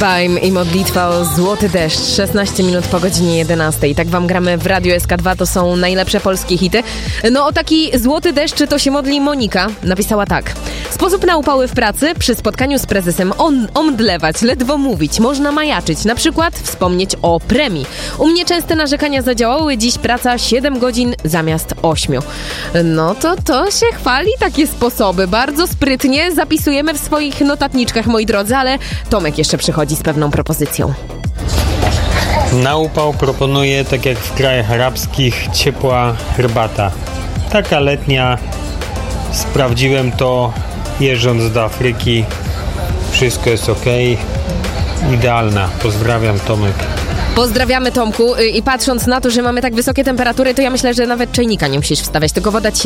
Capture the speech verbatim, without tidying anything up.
Baim i modlitwa o złoty deszcz. szesnaście minut po godzinie jedenastej. Tak wam gramy w Radiu S K dwa, to są najlepsze polskie hity. No o taki złoty deszcz to się modli Monika. Napisała tak. Sposób na upały w pracy, przy spotkaniu z prezesem on, omdlewać, ledwo mówić, można majaczyć. Na przykład wspomnieć o premii. U mnie częste narzekania zadziałały, dziś praca siedem godzin zamiast ośmiu. No to to się chwali takie sposoby. Bardzo sprytnie zapisujemy w swoich notatniczkach, moi drodzy, ale Tomek jeszcze przychodzi z pewną propozycją. Na upał proponuję, tak jak w krajach arabskich, ciepła herbata. Taka letnia. Sprawdziłem to jeżdżąc do Afryki. Wszystko jest ok. Idealna. Pozdrawiam, Tomek. Pozdrawiamy, Tomku. I patrząc na to, że mamy tak wysokie temperatury, to ja myślę, że nawet czajnika nie musisz wstawiać, tylko woda ci się